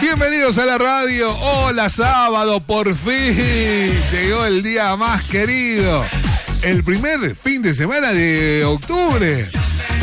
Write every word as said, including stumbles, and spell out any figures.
Bienvenidos a la radio. Hola, sábado, por fin. Llegó el día más querido. El primer fin de semana de octubre.